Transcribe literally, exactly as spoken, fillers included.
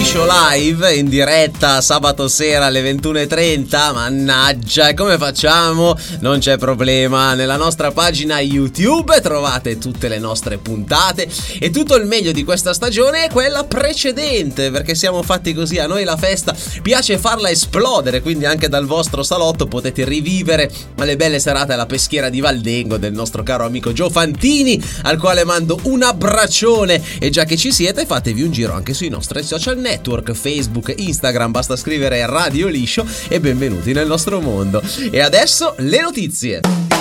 Liscio live in diretta sabato sera alle ventuno e trenta. Mannaggia, e come facciamo? Non c'è problema, nella nostra pagina YouTube trovate tutte le nostre puntate e tutto il meglio di questa stagione è quella precedente, perché siamo fatti così, a noi la festa piace farla esplodere, quindi anche dal vostro salotto potete rivivere le belle serate alla peschiera di Valdengo del nostro caro amico Gio Fantini, al quale mando un abbraccione. E già che ci siete, fatevi un giro anche sui nostri social network, Facebook, Instagram, basta scrivere Radio Liscio e benvenuti nel nostro mondo. E adesso le notizie.